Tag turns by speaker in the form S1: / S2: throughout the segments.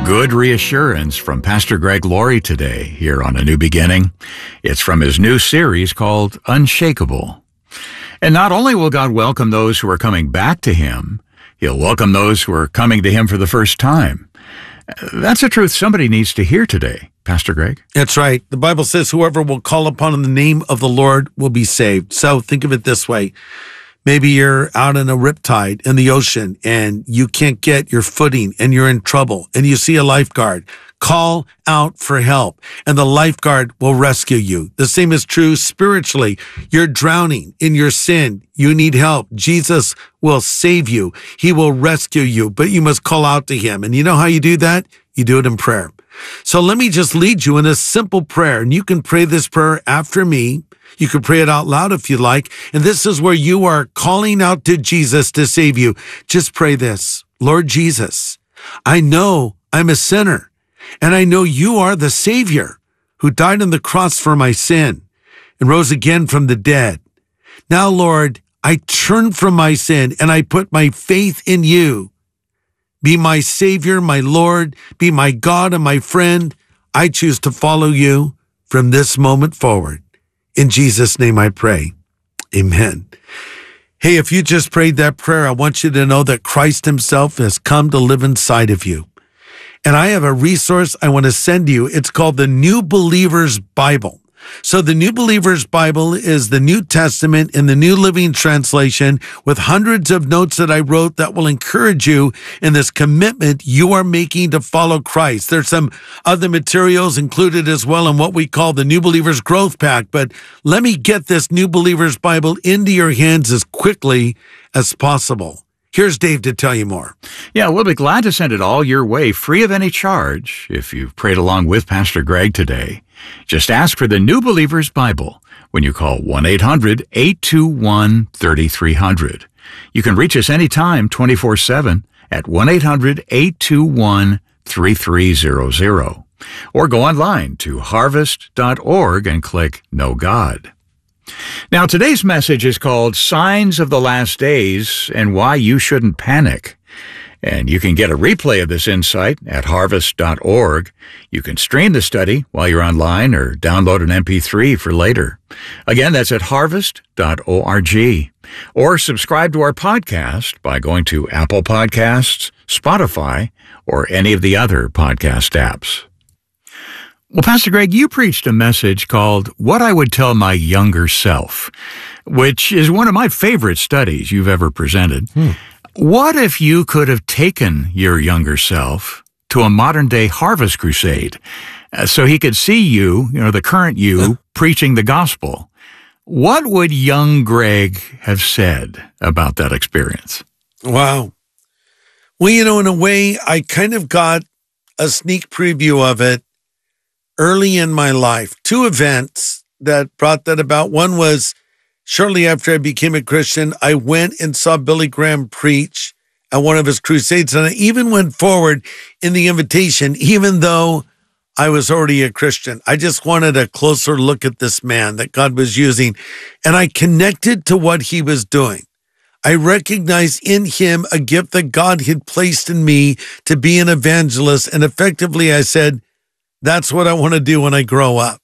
S1: Good reassurance from Pastor Greg Laurie today here on A New Beginning. It's from his new series called Unshakable. And not only will God welcome those who are coming back to him, he'll welcome those who are coming to him for the first time. That's a truth somebody needs to hear today, Pastor Greg.
S2: That's right. The Bible says whoever will call upon the name of the Lord will be saved. So think of it this way. Maybe you're out in a riptide in the ocean and you can't get your footing and you're in trouble and you see a lifeguard. Call out for help and the lifeguard will rescue you. The same is true spiritually. You're drowning in your sin. You need help. Jesus will save you. He will rescue you, but you must call out to him. And you know how you do that? You do it in prayer. So let me just lead you in a simple prayer, and you can pray this prayer after me. You can pray it out loud if you like. And this is where you are calling out to Jesus to save you. Just pray this. Lord Jesus, I know I'm a sinner, and I know you are the Savior who died on the cross for my sin and rose again from the dead. Now, Lord, I turn from my sin and I put my faith in you. Be my Savior, my Lord, be my God and my friend. I choose to follow you from this moment forward. In Jesus' name I pray. Amen. Hey, if you just prayed that prayer, I want you to know that Christ himself has come to live inside of you. And I have a resource I want to send you. It's called the New Believer's Bible. So the New Believer's Bible is the New Testament in the New Living Translation with hundreds of notes that I wrote that will encourage you in this commitment you are making to follow Christ. There's some other materials included as well in what we call the New Believer's Growth Pack, but let me get this New Believer's Bible into your hands as quickly as possible. Here's Dave to tell you more.
S1: Yeah, we'll be glad to send it all your way, free of any charge, if you've prayed along with Pastor Greg today. Just ask for the New Believer's Bible when you call 1-800-821-3300. You can reach us anytime, 24/7, at 1-800-821-3300. Or go online to harvest.org and click Know God. Now, today's message is called Signs of the Last Days and Why You Shouldn't Panic. And you can get a replay of this insight at harvest.org. You can stream the study while you're online or download an MP3 for later. Again, that's at harvest.org. Or subscribe to our podcast by going to Apple Podcasts, Spotify, or any of the other podcast apps. Well, Pastor Greg, you preached a message called What I Would Tell My Younger Self, which is one of my favorite studies you've ever presented. What if you could have taken your younger self to a modern-day harvest crusade so he could see you, the current you, preaching the gospel? What would young Greg have said about that experience?
S2: Wow. Well, in a way, I kind of got a sneak preview of it early in my life. Two events that brought that about. One was shortly after I became a Christian, I went and saw Billy Graham preach at one of his crusades. And I even went forward in the invitation, even though I was already a Christian. I just wanted a closer look at this man that God was using. And I connected to what he was doing. I recognized in him a gift that God had placed in me to be an evangelist. And effectively, I said, that's what I want to do when I grow up.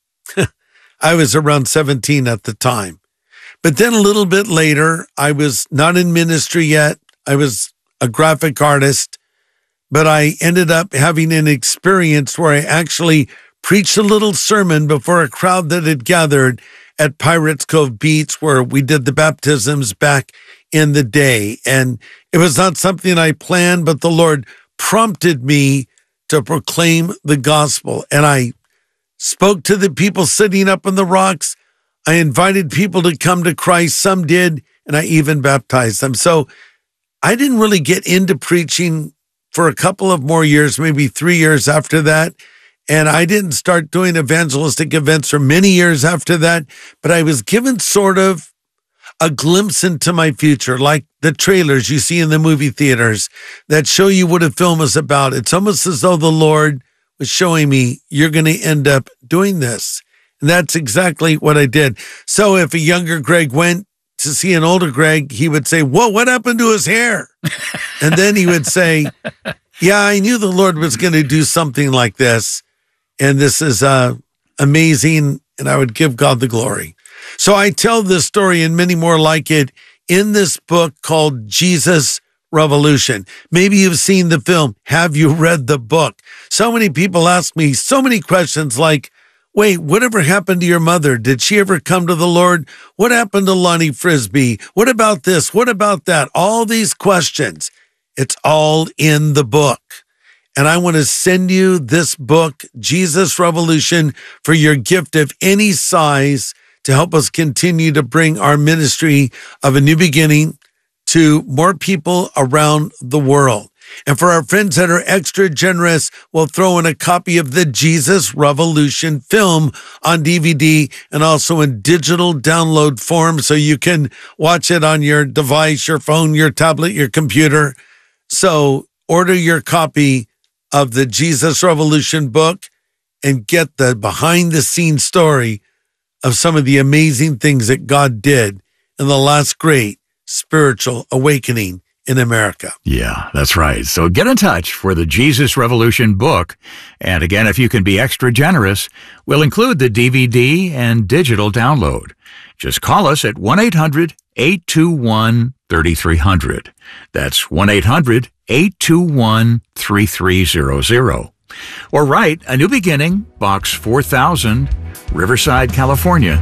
S2: I was around 17 at the time. But then a little bit later, I was not in ministry yet. I was a graphic artist, but I ended up having an experience where I actually preached a little sermon before a crowd that had gathered at Pirates Cove Beach, where we did the baptisms back in the day. And it was not something I planned, but the Lord prompted me to proclaim the gospel. And I spoke to the people sitting up on the rocks. I invited people to come to Christ. Some did, and I even baptized them. So I didn't really get into preaching for a couple of more years, maybe 3 years after that. And I didn't start doing evangelistic events for many years after that. But I was given sort of a glimpse into my future, like the trailers you see in the movie theaters that show you what a film is about. It's almost as though the Lord was showing me, you're going to end up doing this. And that's exactly what I did. So if a younger Greg went to see an older Greg, he would say, whoa, what happened to his hair? And then he would say, Yeah, I knew the Lord was going to do something like this. And this is amazing, and I would give God the glory. So I tell this story and many more like it in this book called Jesus Revolution. Maybe you've seen the film. Have you read the book? So many people ask me so many questions like, wait, whatever happened to your mother? Did she ever come to the Lord? What happened to Lonnie Frisbee? What about this? What about that? All these questions. It's all in the book. And I want to send you this book, Jesus Revolution, for your gift of any size to help us continue to bring our ministry of a new beginning to more people around the world. And for our friends that are extra generous, we'll throw in a copy of the Jesus Revolution film on DVD and also in digital download form so you can watch it on your device, your phone, your tablet, your computer. So order your copy of the Jesus Revolution book and get the behind-the-scenes story of some of the amazing things that God did in the last great spiritual awakening in America.
S1: Yeah, that's right. So get in touch for the Jesus Revolution book. And again, if you can be extra generous, we'll include the DVD and digital download. Just call us at 1-800-821-3300. That's 1-800-821-3300. Or write A New Beginning, Box 4000, Riverside, California,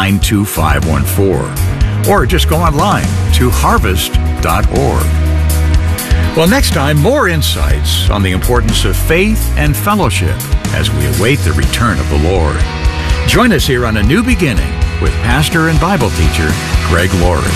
S1: 92514. Or just go online to harvest.org. Well, next time, more insights on the importance of faith and fellowship as we await the return of the Lord. Join us here on A New Beginning with pastor and Bible teacher Greg Laurie.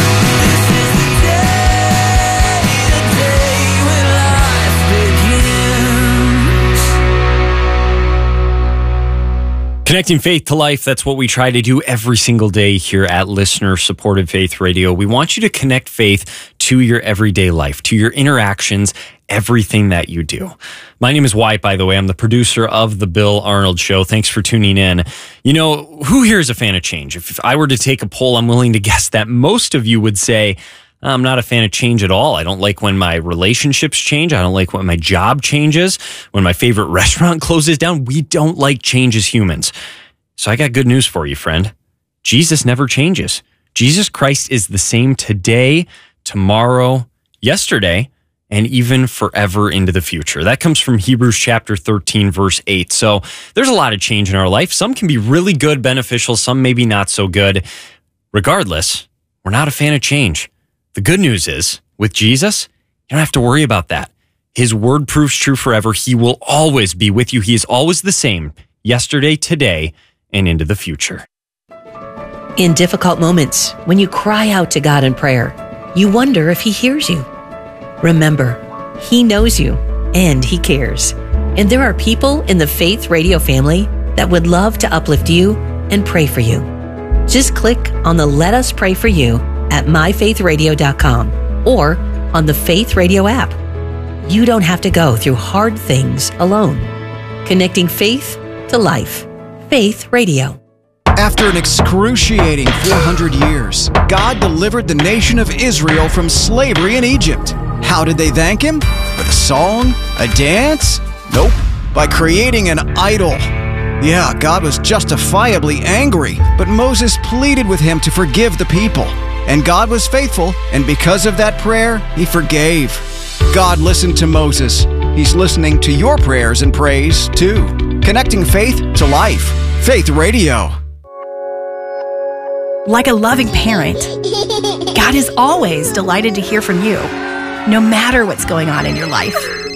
S3: Connecting faith to life, that's what we try to do every single day here at Listener-Supported Faith Radio. We want you to connect faith to your everyday life, to your interactions, everything that you do. My name is Wyatt, by the way. I'm the producer of The Bill Arnold Show. Thanks for tuning in. You know, who here is a fan of change? If I were to take a poll, I'm willing to guess that most of you would say, I'm not a fan of change at all. I don't like when my relationships change. I don't like when my job changes, when my favorite restaurant closes down. We don't like change as humans. So I got good news for you, friend. Jesus never changes. Jesus Christ is the same today, tomorrow, yesterday, and even forever into the future. That comes from Hebrews chapter 13, verse 8. So there's a lot of change in our life. Some can be really good, beneficial, some maybe not so good. Regardless, we're not a fan of change. The good news is, with Jesus, you don't have to worry about that. His word proves true forever. He will always be with you. He is always the same, yesterday, today, and into the future.
S4: In difficult moments, when you cry out to God in prayer, you wonder if He hears you. Remember, He knows you and He cares. And there are people in the Faith Radio family that would love to uplift you and pray for you. Just click on the Let Us Pray For You at myfaithradio.com or on the Faith Radio app. You don't have to go through hard things alone. Connecting faith to life. Faith Radio.
S5: After an excruciating 400 years, God delivered the nation of Israel from slavery in Egypt. How did they thank Him? With a song? A dance? Nope. By creating an idol. Yeah, God was justifiably angry, but Moses pleaded with Him to forgive the people. And God was faithful, and because of that prayer, He forgave. God listened to Moses. He's listening to your prayers and praise, too. Connecting faith to life. Faith Radio.
S6: Like a loving parent, God is always delighted to hear from you, no matter what's going on in your life.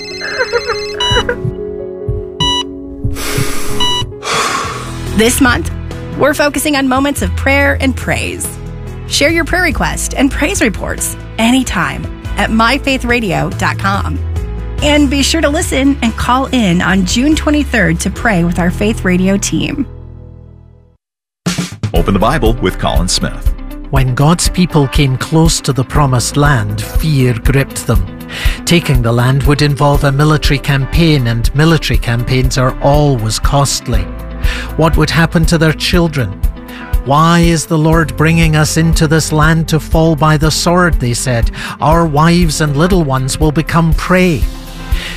S6: This month, we're focusing on moments of prayer and praise. Share your prayer request and praise reports anytime at myfaithradio.com. And be sure to listen and call in on June 23rd to pray with our Faith Radio team.
S7: Open the Bible with Colin Smith.
S8: When God's people came close to the promised land, fear gripped them. Taking the land would involve a military campaign, and military campaigns are always costly. What would happen to their children? Why is the Lord bringing us into this land to fall by the sword, they said. Our wives and little ones will become prey.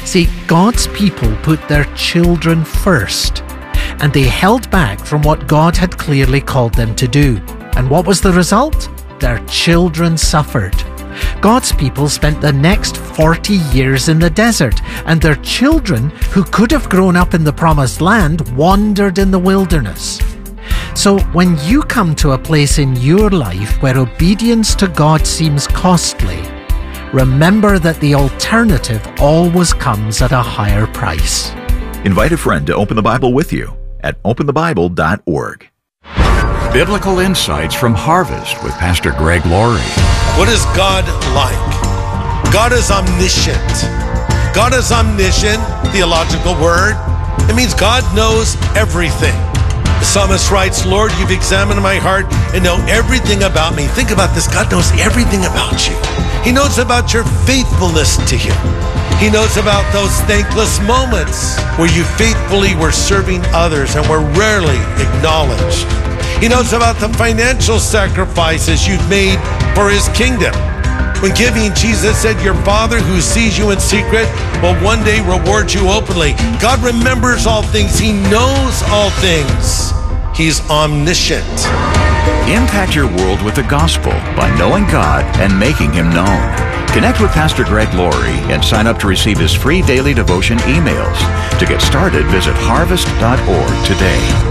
S8: See, God's people put their children first, and they held back from what God had clearly called them to do. And what was the result? Their children suffered. God's people spent the next 40 years in the desert, and their children, who could have grown up in the promised land, wandered in the wilderness. So when you come to a place in your life where obedience to God seems costly, remember that the alternative always comes at a higher price.
S7: Invite a friend to open the Bible with you at openthebible.org.
S1: Biblical insights from Harvest with Pastor Greg Laurie.
S2: What is God like? God is omniscient. God is omniscient, theological word. It means God knows everything. The psalmist writes, Lord, you've examined my heart and know everything about me. Think about this. God knows everything about you. He knows about your faithfulness to Him. He knows about those thankless moments where you faithfully were serving others and were rarely acknowledged. He knows about the financial sacrifices you've made for His kingdom. When giving, Jesus said, your Father who sees you in secret will one day reward you openly. God remembers all things. He knows all things. He's omniscient.
S1: Impact your world with the gospel by knowing God and making Him known. Connect with Pastor Greg Laurie and sign up to receive his free daily devotion emails. To get started, visit harvest.org today.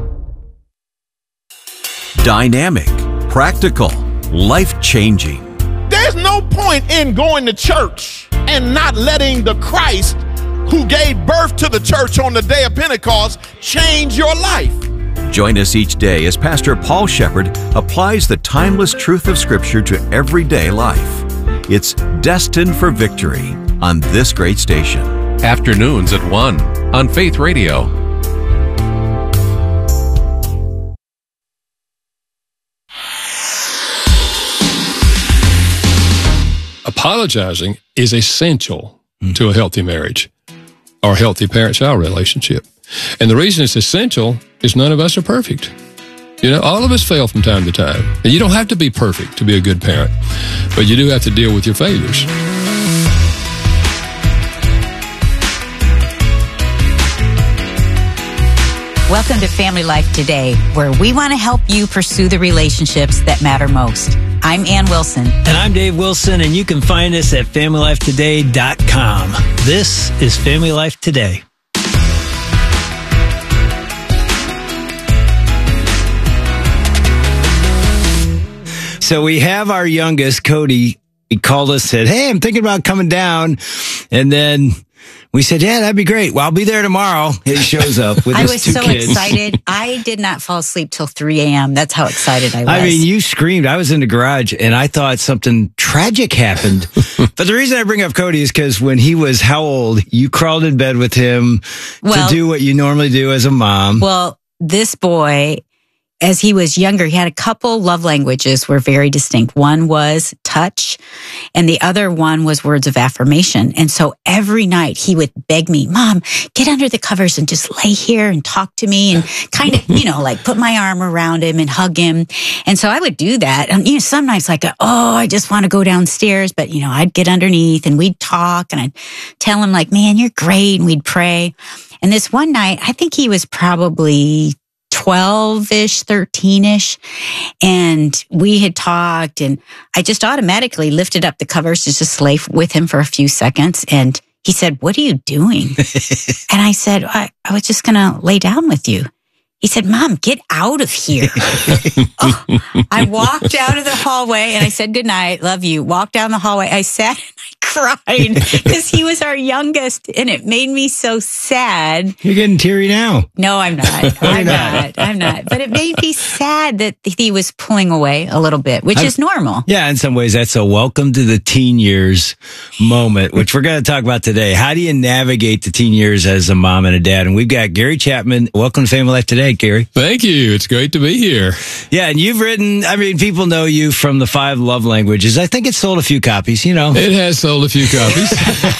S9: Dynamic, practical, life-changing.
S10: There's no point in going to church and not letting the Christ who gave birth to the church on the day of Pentecost change your life.
S9: Join us each day as Pastor Paul Shepherd applies the timeless truth of Scripture to everyday life. It's Destined for Victory on this great station.
S11: Afternoons at 1 on Faith Radio. Apologizing is essential to a healthy marriage or healthy parent-child relationship. And the reason it's essential is none of us are perfect. You know, all of us fail from time to time. And you don't have to be perfect to be a good parent, but you do have to deal with your failures.
S12: Welcome to Family Life Today, where we want to help you pursue the relationships that matter most. I'm Ann Wilson.
S13: And I'm Dave Wilson, and you can find us at FamilyLifeToday.com. This is Family Life Today. So we have our youngest, Cody. He called us, said, hey, I'm thinking about coming down. And then we said, yeah, that'd be great. Well, I'll be there tomorrow. He shows up with his two kids.
S12: I was so excited. I did not fall asleep till 3 a.m. That's how excited I was.
S13: I mean, you screamed. I was in the garage, and I thought something tragic happened. But the reason I bring up Cody is because when he was how old, you crawled in bed with him to do what you normally do as a mom.
S12: Well, this boy, as he was younger, he had a couple love languages were very distinct. One was touch, and the other one was words of affirmation. And so every night he would beg me, Mom, get under the covers and just lay here and talk to me and kind of, like put my arm around him and hug him. And so I would do that. And, some nights like, I just want to go downstairs. But, I'd get underneath and we'd talk and I'd tell him like, man, you're great. And we'd pray. And this one night, I think he was probably 12-ish, 13-ish. And we had talked, and I just automatically lifted up the covers to just lay with him for a few seconds. And he said, what are you doing? And I said, I was just going to lay down with you. He said, Mom, get out of here. I walked out of the hallway and I said, good night, love you. Walked down the hallway. I sat and I cried because he was our youngest, and it made me so sad.
S13: You're getting teary now.
S12: No, I'm not. I'm not. But it made me sad that he was pulling away a little bit, which is normal.
S13: Yeah, in some ways, that's a welcome to the teen years moment, which we're going to talk about today. How do you navigate the teen years as a mom and a dad? And we've got Gary Chapman. Welcome to Family Life Today, Gary.
S11: Thank you. It's great to be here.
S13: Yeah, and you've written, people know you from the 5 love languages. I think it's sold a few copies,
S11: It has sold sold a few copies.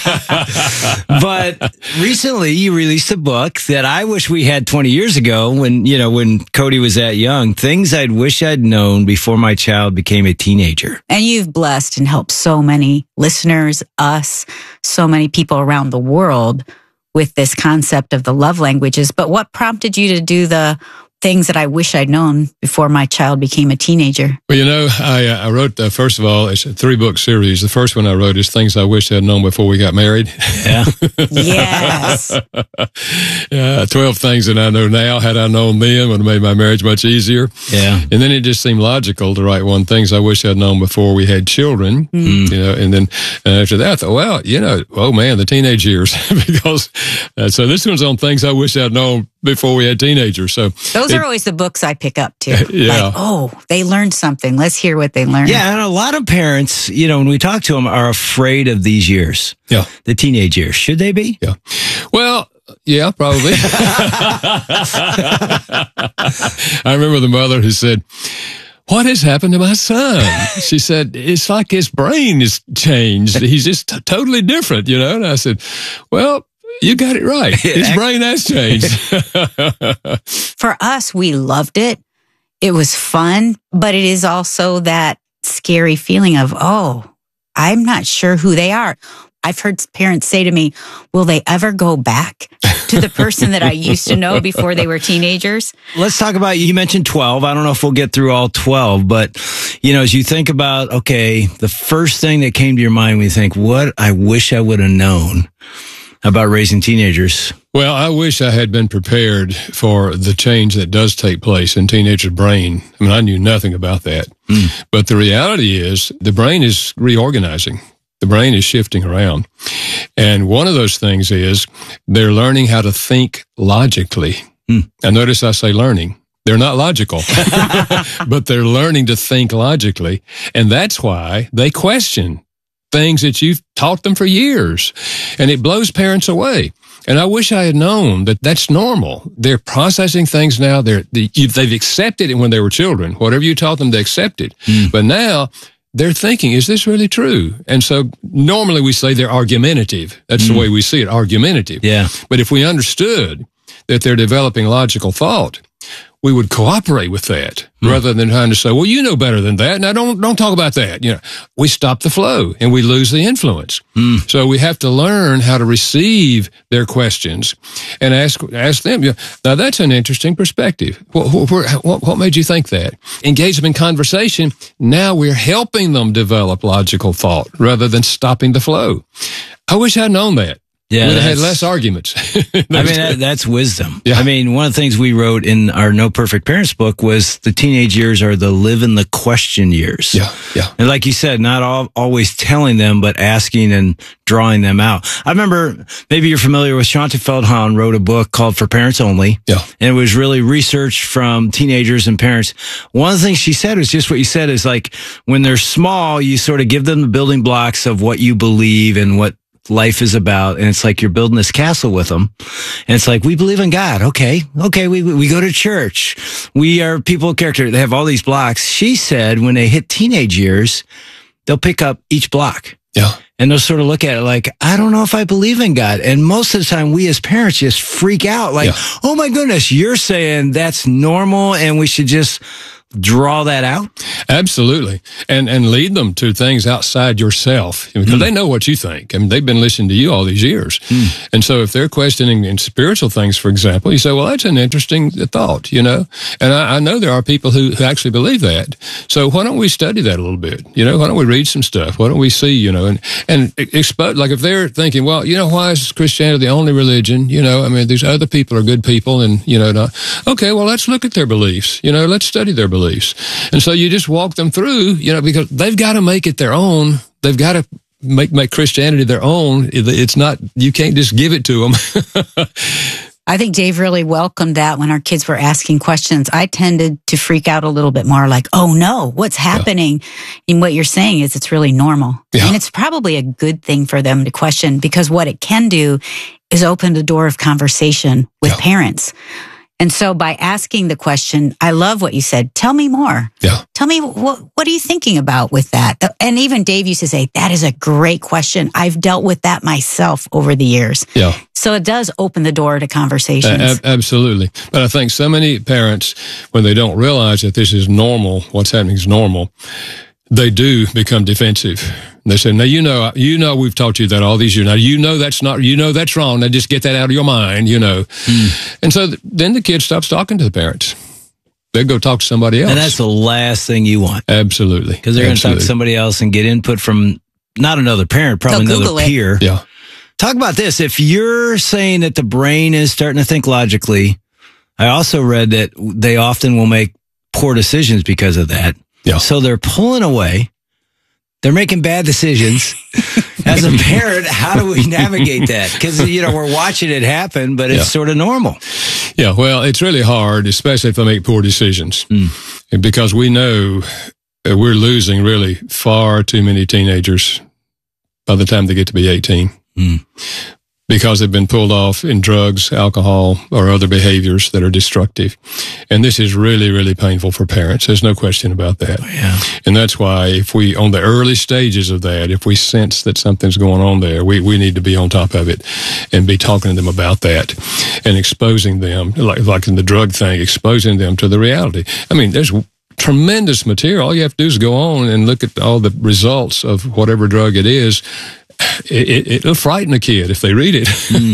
S13: But recently you released a book that I wish we had 20 years ago when Cody was that young. Things I'd wish I'd known before my child became a teenager.
S12: And you've blessed and helped so many listeners, us, so many people around the world with this concept of the love languages. But what prompted you to do the things that I wish I'd known before my child became a teenager?
S11: Well, I wrote, first of all, it's a 3-book series. The first one I wrote is Things I Wish I'd Known Before We Got Married.
S13: Yeah.
S12: Yes.
S11: 12 things that I know now. Had I known then, would have made my marriage much easier.
S13: Yeah.
S11: And then it just seemed logical to write one, Things I Wish I'd Known Before We Had Children. And then after that, I thought, well, oh man, the teenage years. Because, so this one's on Things I Wish I'd Known Before We Had Teenagers. So
S12: those are always the books I pick up too.
S11: Yeah.
S12: Like, oh, they learned something. Let's hear what they learned.
S13: Yeah, and a lot of parents, when we talk to them, are afraid of these years.
S11: Yeah.
S13: The teenage years. Should they be?
S11: Yeah. Well, yeah, probably. I remember the mother who said, "What has happened to my son?" She said, "It's like his brain has changed. He's just totally different, And I said, well, you got it right. His brain has changed."
S12: For us, we loved it. It was fun, but it is also that scary feeling of, oh, I'm not sure who they are. I've heard parents say to me, will they ever go back to the person that I used to know before they were teenagers?
S13: Let's talk about, you mentioned 12. I don't know if we'll get through all 12, but, as you think about, okay, the first thing that came to your mind when you think, what I wish I would have known about raising teenagers.
S11: Well, I wish I had been prepared for the change that does take place in teenagers' brain. I mean, I knew nothing about that. But the reality is the brain is reorganizing. The brain is shifting around. And one of those things is they're learning how to think logically. And notice I say learning. They're not logical, but they're learning to think logically. And that's why they question things that you've taught them for years. And it blows parents away. And I wish I had known that that's normal. They're processing things now. They've accepted it when they were children. Whatever you taught them, they accepted. But now they're thinking, is this really true? And so normally we say they're argumentative. That's the way we see it, argumentative.
S13: Yeah.
S11: But if we understood that they're developing logical thought, we would cooperate with that rather than trying to say, well, you know better than that. Now don't talk about that. We stop the flow and we lose the influence. So we have to learn how to receive their questions and ask them. Now that's an interesting perspective. What made you think that? Engage them in conversation. Now we're helping them develop logical thought rather than stopping the flow. I wish I'd known that.
S13: Yeah,
S11: we'd have had less arguments.
S13: That's wisdom.
S11: Yeah.
S13: I mean, one of the things we wrote in our No Perfect Parents book was the teenage years are the live in the question years.
S11: Yeah, yeah.
S13: And like you said, not always telling them, but asking and drawing them out. I remember, maybe you're familiar with Shanta Feldhahn wrote a book called For Parents Only.
S11: Yeah.
S13: And it was really research from teenagers and parents. One of the things she said was just what you said is like, when they're small, you sort of give them the building blocks of what you believe and what life is about, and it's like you're building this castle with them, and it's like, we believe in God. Okay, we go to church, we are people of character. They have all these blocks. She said when they hit teenage years, they'll pick up each block.
S11: Yeah.
S13: And they'll sort of look at it like, I don't know if I believe in God. And most of the time, we as parents just freak out like, oh my goodness, you're saying that's normal and we should just draw that out?
S11: Absolutely. And lead them to things outside yourself because they know what you think. I mean, they've been listening to you all these years. And so if they're questioning in spiritual things, for example, you say, well, that's an interesting thought, And I know there are people who actually believe that. So why don't we study that a little bit? Why don't we read some stuff? Why don't we see, and expose, like if they're thinking, well, why is Christianity the only religion? I mean, these other people are good people and, okay, well, let's look at their beliefs. Let's study their beliefs. And so you just walk them through, because they've got to make it their own. They've got to make Christianity their own. It's not, you can't just give it to them.
S12: I think Dave really welcomed that when our kids were asking questions. I tended to freak out a little bit more like, oh no, what's happening? And what you're saying is it's really normal.
S11: Yeah.
S12: And it's probably a good thing for them to question because what it can do is open the door of conversation with parents. And so by asking the question, I love what you said. Tell me more.
S11: Yeah.
S12: Tell me, what are you thinking about with that? And even Dave used to say, that is a great question. I've dealt with that myself over the years.
S11: Yeah.
S12: So it does open the door to conversations.
S11: Absolutely. But I think so many parents, when they don't realize that this is normal, what's happening is normal, they do become defensive. They say, now, you know, we've taught you that all these years. Now, that's wrong. Now, just get that out of your mind, And so then the kid stops talking to the parents. They go talk to somebody else.
S13: And that's the last thing you want.
S11: Absolutely.
S13: Because they're going to talk to somebody else and get input from not another parent, probably another peer.
S11: Yeah.
S13: Talk about this. If you're saying that the brain is starting to think logically, I also read that they often will make poor decisions because of that.
S11: Yeah.
S13: So they're pulling away. They're making bad decisions. As a parent, how do we navigate that? Because, we're watching it happen, but it's sort of normal.
S11: Yeah, well, it's really hard, especially if they make poor decisions. Because we know we're losing really far too many teenagers by the time they get to be 18. Because they've been pulled off in drugs, alcohol, or other behaviors that are destructive. And this is really, really painful for parents. There's no question about that.
S13: Oh, yeah.
S11: And that's why if we, on the early stages of that, if we sense that something's going on there, we need to be on top of it and be talking to them about that and exposing them, like in the drug thing, exposing them to the reality. I mean, there's tremendous material. All you have to do is go on and look at all the results of whatever drug it is. It'll frighten a kid if they read it,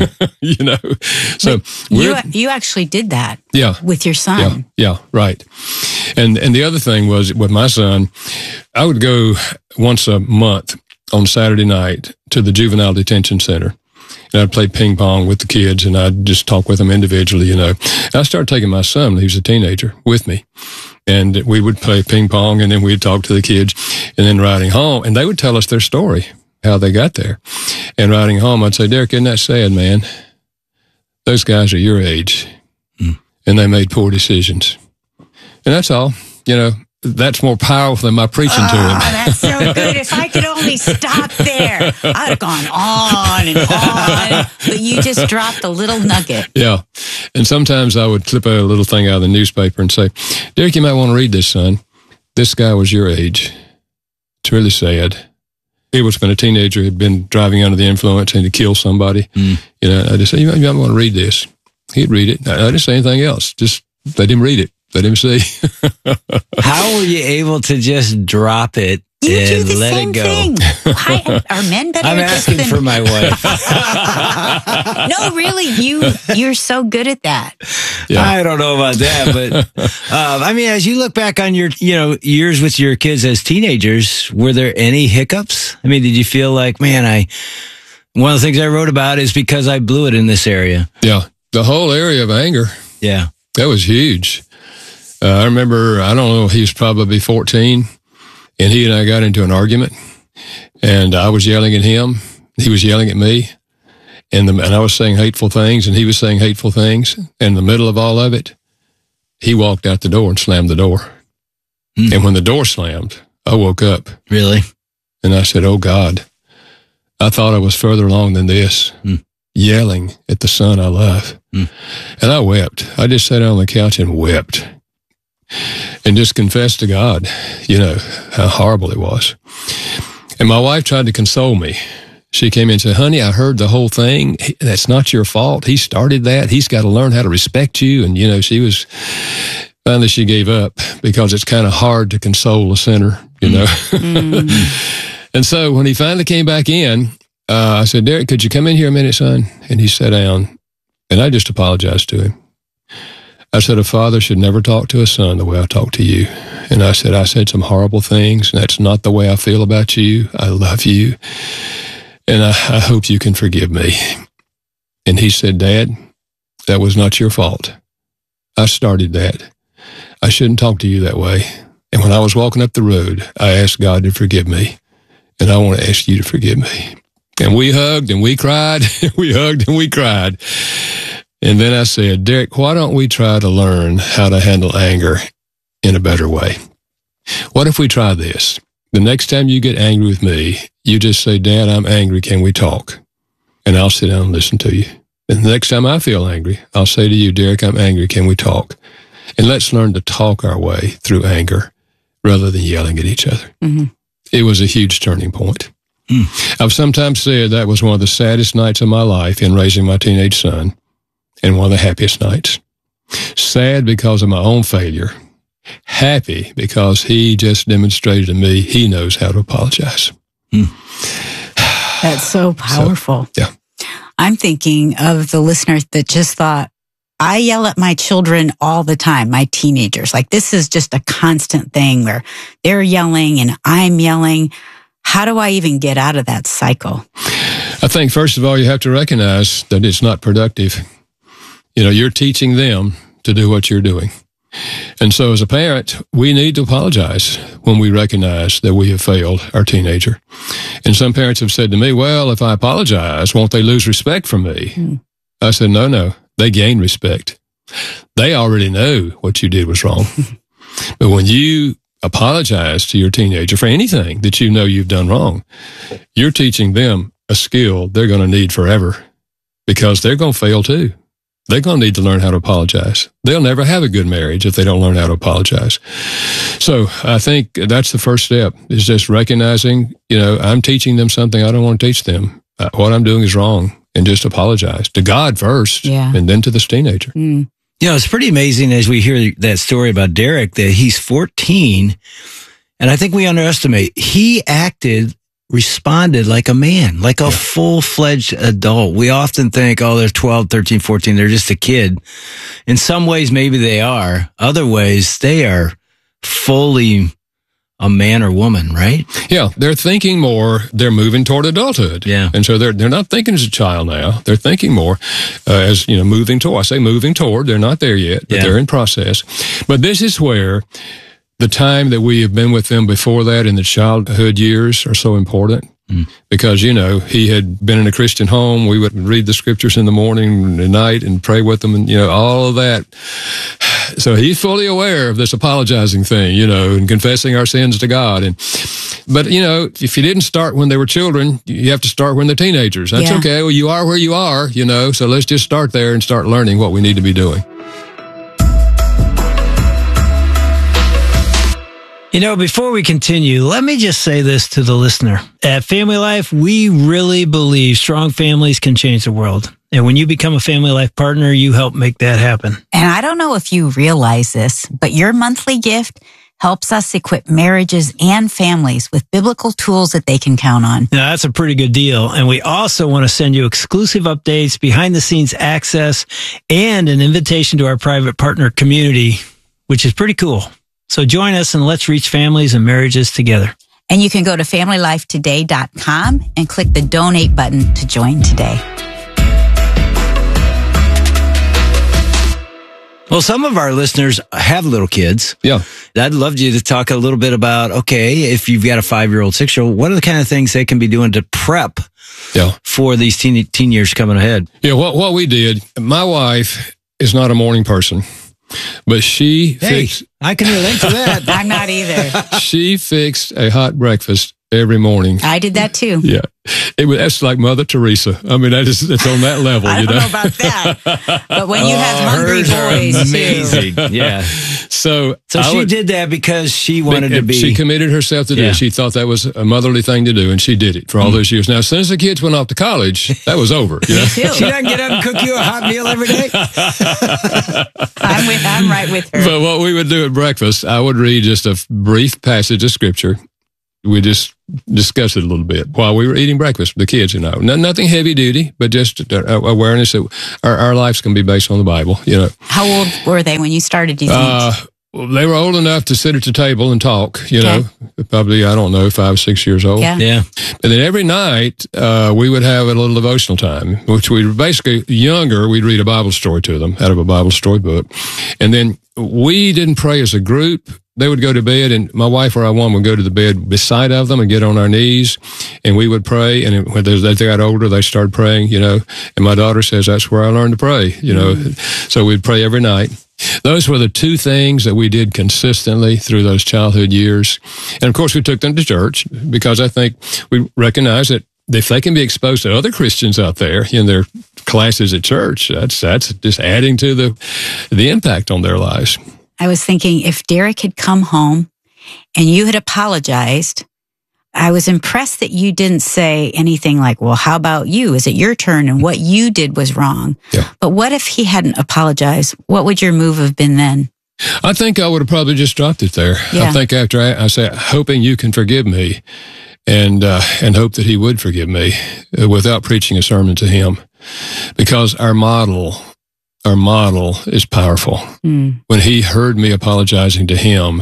S11: So
S12: you actually did that, with your son.
S11: Yeah, right. And the other thing was with my son, I would go once a month on Saturday night to the juvenile detention center, and I'd play ping pong with the kids, and I'd just talk with them individually. And I started taking my son when he was a teenager with me. And we would play ping pong, and then we'd talk to the kids, and then riding home, and they would tell us their story, how they got there. And riding home, I'd say, Derek, isn't that sad, man? Those guys are your age, and they made poor decisions. And that's all. That's more powerful than my preaching to him.
S12: That's so good. If I could only stop there, I'd have gone on and on. But you just dropped a little nugget.
S11: Yeah. And sometimes I would clip a little thing out of the newspaper and say, Derek, you might want to read this, son. This guy was your age. It's really sad. He was when a teenager had been driving under the influence and to kill somebody. I just said, you might want to read this. He'd read it. I didn't say anything else. Just let him read it. Let him see.
S13: How were you able to just drop it and let it go?
S12: Are men better?
S13: I'm asking for my wife.
S12: No, really, you're so good at that.
S13: Yeah. I don't know about that, but as you look back on your years with your kids as teenagers, were there any hiccups? Did you feel like, man, one of the things I wrote about is because I blew it in this area?
S11: Yeah, the whole area of anger.
S13: Yeah,
S11: that was huge. I remember, I don't know, he was probably 14, and he and I got into an argument, and I was yelling at him. He was yelling at me, and I was saying hateful things, and he was saying hateful things. And in the middle of all of it, he walked out the door and slammed the door. And when the door slammed, I woke up.
S13: Really?
S11: And I said, oh, God, I thought I was further along than this, yelling at the son I love. And I wept. I just sat on the couch and wept. And just confessed to God, how horrible it was. And my wife tried to console me. She came in and said, honey, I heard the whole thing. That's not your fault. He started that. He's got to learn how to respect you. And, finally she gave up because it's kind of hard to console a sinner, And so when he finally came back in, I said, Derek, could you come in here a minute, son? And he sat down, and I just apologized to him. I said, a father should never talk to a son the way I talk to you. And I said some horrible things, and that's not the way I feel about you. I love you, and I hope you can forgive me. And he said, Dad, that was not your fault. I started that. I shouldn't talk to you that way. And when I was walking up the road, I asked God to forgive me, and I want to ask you to forgive me. And we hugged and we cried. We hugged and we cried. And then I said, Derek, why don't we try to learn how to handle anger in a better way? What if we try this? The next time you get angry with me, you just say, Dad, I'm angry. Can we talk? And I'll sit down and listen to you. And the next time I feel angry, I'll say to you, Derek, I'm angry. Can we talk? And let's learn to talk our way through anger rather than yelling at each other. Mm-hmm. It was a huge turning point. I've sometimes said that was one of the saddest nights of my life in raising my teenage son, and one of the happiest nights. Sad because of my own failure. Happy because he just demonstrated to me he knows how to apologize.
S12: That's so powerful.
S11: So, yeah.
S12: I'm thinking of the listeners that just thought, I yell at my children all the time, my teenagers. Like, this is just a constant thing where they're yelling and I'm yelling. How do I even get out of that cycle?
S11: I think, first of all, you have to recognize that it's not productive. You know, you're teaching them to do what you're doing. And so as a parent, we need to apologize when we recognize that we have failed our teenager. And some parents have said to me, well, if I apologize, won't they lose respect for me? I said, no, they gain respect. They already know what you did was wrong. But when you apologize to your teenager for anything that you know you've done wrong, you're teaching them a skill they're going to need forever, because they're going to fail too. They're going to need to learn how to apologize. They'll never have a good marriage if they don't learn how to apologize. So I think that's the first step, is just recognizing, I'm teaching them something I don't want to teach them. What I'm doing is wrong, and just apologize to God first, and then to this teenager.
S13: It's pretty amazing as we hear that story about Derek that he's 14, and I think we underestimate. He responded like a man, like a full-fledged adult. We often think, they're 12, 13, 14, they're just a kid. In some ways, maybe they are. Other ways, they are fully a man or woman, right?
S11: Yeah, they're thinking more. They're moving toward adulthood.
S13: Yeah.
S11: And so they're not thinking as a child now. They're thinking more as, moving toward. I say moving toward. They're not there yet, but they're in process. But this is where the time that we have been with them before that in the childhood years are so important. Because, he had been in a Christian home. We would read the scriptures in the morning and night and pray with them and, all of that. So he's fully aware of this apologizing thing, and confessing our sins to God. But if you didn't start when they were children, you have to start when they're teenagers. That's okay. Well, you are where you are, so let's just start there and start learning what we need to be doing.
S14: Before we continue, let me just say this to the listener. At Family Life, we really believe strong families can change the world. And when you become a Family Life partner, you help make that happen.
S12: And I don't know if you realize this, but your monthly gift helps us equip marriages and families with biblical tools that they can count on.
S14: Now, that's a pretty good deal. And we also want to send you exclusive updates, behind-the-scenes access, and an invitation to our private partner community, which is pretty cool. So join us and let's reach families and marriages together.
S12: And you can go to FamilyLifeToday.com and click the donate button to join today.
S13: Well, some of our listeners have little kids.
S11: Yeah.
S13: I'd love you to talk a little bit about, if you've got a 5-year-old, 6-year-old, what are the kind of things they can be doing to prep for these teen years coming ahead?
S11: Yeah, what we did, my wife is not a morning person. But
S14: I can relate to that.
S12: I'm not either.
S11: She fixed a hot breakfast every morning.
S12: I did that too.
S11: Yeah. That's like Mother Teresa. I mean, it's on that level,
S12: I don't know about that. But when you have hungry boys,
S13: amazing.
S12: Too.
S13: Yeah. So she did that because she wanted to be.
S11: She committed herself to do it. She thought that was a motherly thing to do, and she did it for all those years. Now, as soon as the kids went off to college, that was over.
S12: She
S14: doesn't get up and cook you a hot meal every day.
S12: I'm right with her.
S11: But what we would do at breakfast, I would read just a brief passage of scripture. We just discussed it a little bit while we were eating breakfast, the kids and I. Nothing heavy duty, but just awareness that our lives can be based on the Bible.
S12: How old were they when you started, do you think?
S11: They were old enough to sit at the table and talk, probably, 5, 6 years old.
S12: Yeah.
S11: And then every night, we would have a little devotional time, which we basically, younger, we'd read a Bible story to them out of a Bible story book. And then we didn't pray as a group. They would go to bed, and my wife or I would go to the bed beside of them and get on our knees, and we would pray. And when they got older, they started praying, And my daughter says, that's where I learned to pray, So we'd pray every night. Those were the two things that we did consistently through those childhood years. And of course, we took them to church because I think we recognize that if they can be exposed to other Christians out there in their classes at church. That's just adding to the impact on their lives.
S12: I was thinking if Derek had come home and you had apologized, I was impressed that you didn't say anything like, well, how about you? Is it your turn? And what you did was wrong.
S11: Yeah.
S12: But what if he hadn't apologized? What would your move have been then?
S11: I think I would have probably just dropped it there.
S12: Yeah.
S11: I think after I said, hoping you can forgive me and hope that he would forgive me without preaching a sermon to him, because our model is powerful. When he heard me apologizing to him,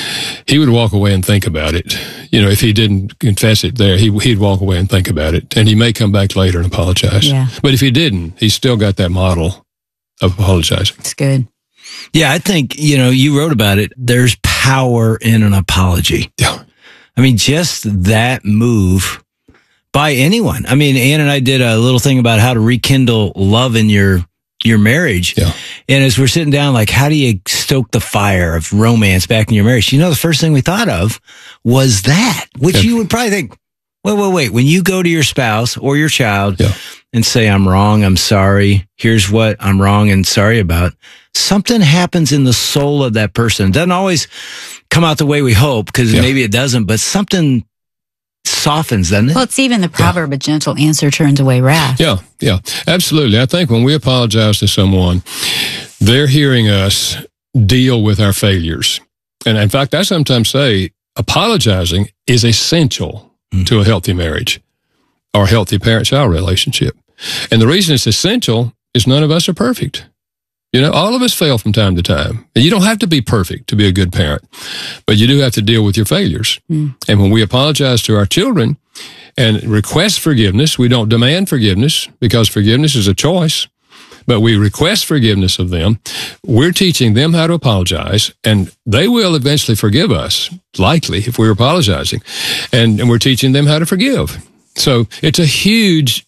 S11: he would walk away and think about it. If he didn't confess it there, he'd walk away and think about it. And he may come back later and apologize.
S12: Yeah.
S11: But if he didn't, he's still got that model of apologizing.
S12: It's good.
S13: Yeah, I think, you wrote about it. There's power in an apology.
S11: Yeah.
S13: I mean, just that move by anyone. I mean, Ann and I did a little thing about how to rekindle love in your marriage.
S11: Yeah.
S13: And as we're sitting down, like, how do you stoke the fire of romance back in your marriage? The first thing we thought of was that, which you would probably think, wait. When you go to your spouse or your child and say, I'm wrong, I'm sorry, here's what I'm wrong and sorry about, something happens in the soul of that person. It doesn't always come out the way we hope, because maybe it doesn't, but something softens, doesn't it?
S12: Well, it's even the proverb, a gentle answer turns away wrath.
S11: Yeah, absolutely. I think when we apologize to someone, they're hearing us deal with our failures. And in fact, I sometimes say apologizing is essential to a healthy marriage or a healthy parent-child relationship. And the reason it's essential is none of us are perfect. All of us fail from time to time. And you don't have to be perfect to be a good parent, but you do have to deal with your failures. And when we apologize to our children and request forgiveness, we don't demand forgiveness, because forgiveness is a choice, but we request forgiveness of them. We're teaching them how to apologize, and they will eventually forgive us, likely, if we're apologizing. And we're teaching them how to forgive. So it's a huge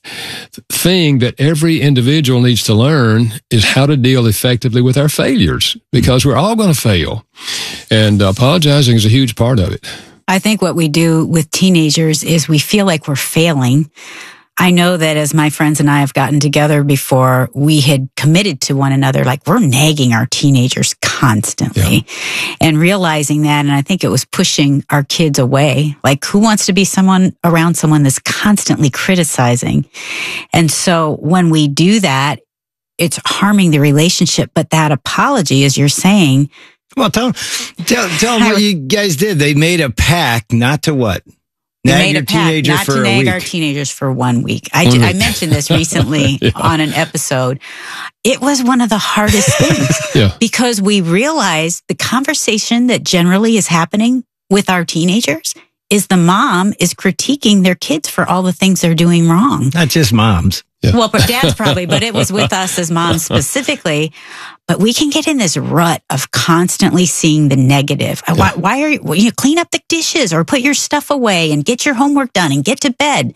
S11: thing that every individual needs to learn, is how to deal effectively with our failures, because we're all going to fail. And apologizing is a huge part of it.
S12: I think what we do with teenagers is we feel like we're failing. I know that as my friends and I have gotten together before, we had committed to one another, like, we're nagging our teenagers constantly and realizing that. And I think it was pushing our kids away. Like, who wants to be around someone that's constantly criticizing? And so when we do that, it's harming the relationship. But that apology, as you're saying.
S13: Well, tell them what you guys did. They made a pact not to what?
S12: Nag your teenager not to nag our teenagers for 1 week. I mentioned this recently on an episode. It was one of the hardest things because we realized the conversation that generally is happening with our teenagers is the mom is critiquing their kids for all the things they're doing wrong.
S13: Not just moms.
S12: Well, dads probably, but it was with us as moms specifically. But we can get in this rut of constantly seeing the negative. Why are you clean up the dishes or put your stuff away and get your homework done and get to bed?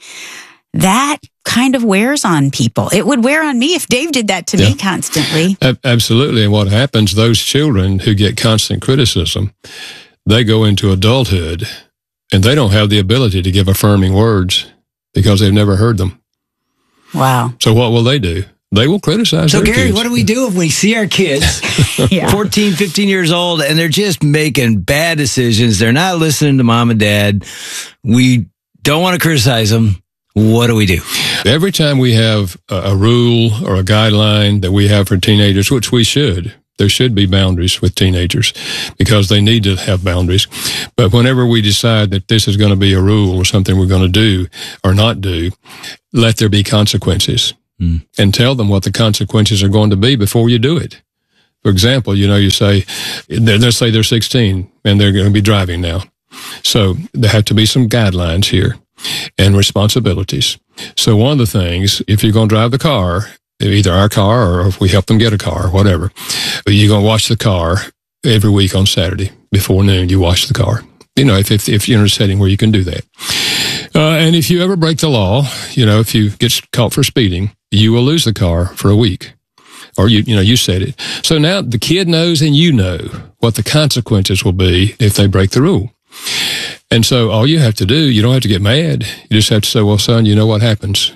S12: That kind of wears on people. It would wear on me if Dave did that to me constantly.
S11: Absolutely. And what happens, those children who get constant criticism, they go into adulthood and they don't have the ability to give affirming words because they've never heard them.
S12: Wow.
S11: So what will they do? They will criticize their
S13: Gary,
S11: kids.
S13: what do we do if we see our kids 14, 15 years old and they're just making bad decisions? They're not listening to mom and dad. We don't want to criticize them. What do we do?
S11: Every time we have a rule or a guideline that we have for teenagers, which we should, there should be boundaries with teenagers because they need to have boundaries. But whenever we decide that this is going to be a rule or something we're going to do or not do, let there be consequences and tell them what the consequences are going to be before you do it. For example, you say, let's say they're 16 and they're going to be driving now. So there have to be some guidelines here and responsibilities. So one of the things, if you're going to drive the car, either our car or if we help them get a car or whatever, you're going to wash the car every week on Saturday before noon. You wash the car, if you're in a setting where you can do that. And if you ever break the law, if you get caught for speeding, you will lose the car for a week. Or you said it. So now the kid knows and you know what the consequences will be if they break the rule. And so all you have to do, you don't have to get mad. You just have to say, well, son, you know what happens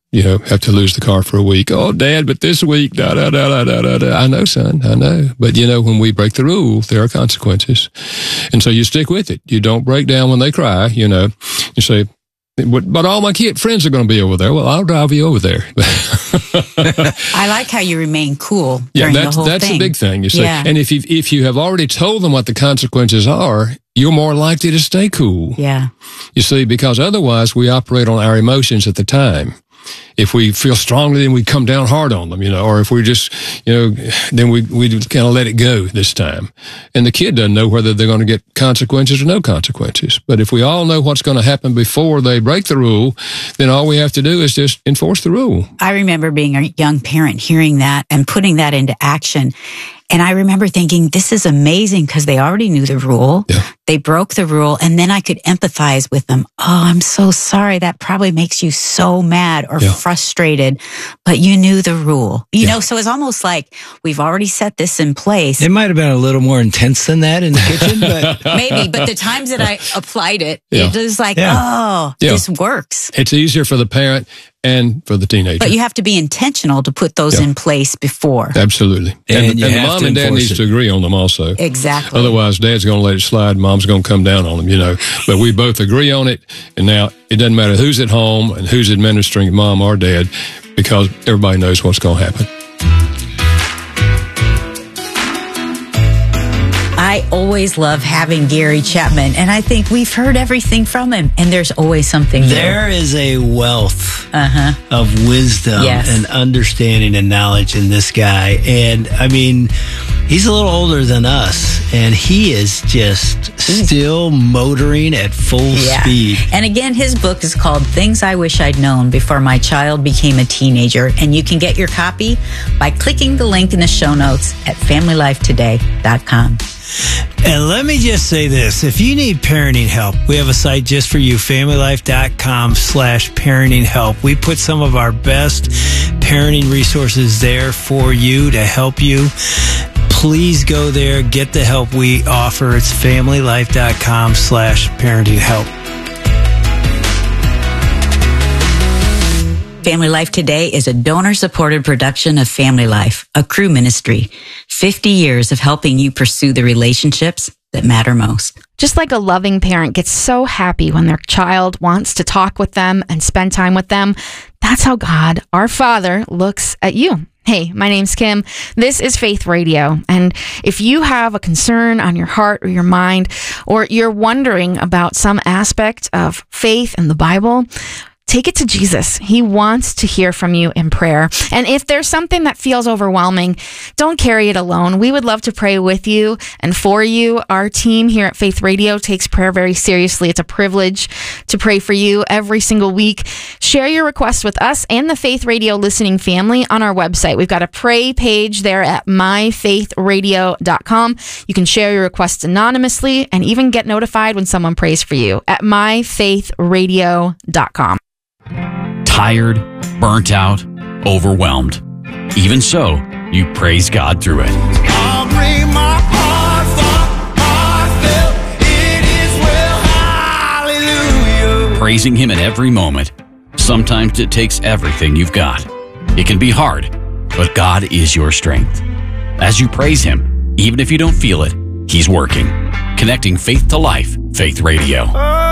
S11: have to lose the car for a week. Oh, Dad, but this week, da, da, da, da, da, da, da. I know, son, I know. But, when we break the rule, there are consequences. And so you stick with it. You don't break down when they cry, You say, but all my friends are going to be over there. Well, I'll drive you over there.
S12: I like how you remain cool during the whole
S11: that's
S12: thing.
S11: a big thing, you see.
S12: Yeah.
S11: And if you have already told them what the consequences are, you're more likely to stay cool.
S12: Yeah.
S11: You see, because otherwise we operate on our emotions at the time. If we feel strongly, then we come down hard on them, or if we just, then we kind of let it go this time. And the kid doesn't know whether they're going to get consequences or no consequences. But if we all know what's going to happen before they break the rule, then all we have to do is just enforce the rule.
S12: I remember being a young parent, hearing that and putting that into action. And I remember thinking, this is amazing because they already knew the rule.
S11: Yeah.
S12: They broke the rule, and then I could empathize with them. Oh, I'm so sorry. That probably makes you so mad or frustrated, but you knew the rule. You know, so it's almost like we've already set this in place.
S13: It might have been a little more intense than that in the kitchen, but
S12: maybe. But the times that I applied it,
S11: Yeah.
S12: it was like,
S11: Yeah.
S12: this works.
S11: It's easier for the parent and for the teenager.
S12: But you have to be intentional to put those in place before.
S11: Absolutely. And the mom and dad needs to agree on them also.
S12: Exactly.
S11: Otherwise, dad's going to let it slide, mom's going to come down on them, But we both agree on it. And now it doesn't matter who's at home and who's administering, mom or dad, because everybody knows what's going to happen.
S12: I always love having Gary Chapman, and I think we've heard everything from him, and there's always something new.
S13: there is a wealth of wisdom and understanding and knowledge in this guy. And I mean, he's a little older than us, and he is just still motoring at full speed.
S12: And again, his book is called Things I Wish I'd Known Before My Child Became a Teenager. And you can get your copy by clicking the link in the show notes at FamilyLifeToday.com.
S14: And let me just say this. If you need parenting help, we have a site just for you, FamilyLife.com/parenting help. We put some of our best parenting resources there for you to help you. Please go there, get the help we offer. It's FamilyLife.com/parenting help.
S12: Family Life Today is a donor-supported production of Family Life, a Cru ministry. 50 years of helping you pursue the relationships that matter most.
S15: Just like a loving parent gets so happy when their child wants to talk with them and spend time with them, that's how God, our Father, looks at you. Hey, my name's Kim. This is Faith Radio. And if you have a concern on your heart or your mind, or you're wondering about some aspect of faith and the Bible, take it to Jesus. He wants to hear from you in prayer. And if there's something that feels overwhelming, don't carry it alone. We would love to pray with you and for you. Our team here at Faith Radio takes prayer very seriously. It's a privilege to pray for you every single week. Share your requests with us and the Faith Radio listening family on our website. We've got a pray page there at myfaithradio.com. You can share your requests anonymously and even get notified when someone prays for you at myfaithradio.com.
S16: Tired, burnt out, overwhelmed. Even so, you praise God through it.
S17: I'll bring my heartfelt, it is well, hallelujah.
S16: Praising Him in every moment. Sometimes it takes everything you've got. It can be hard, but God is your strength. As you praise Him, even if you don't feel it, He's working. Connecting faith to life, Faith Radio.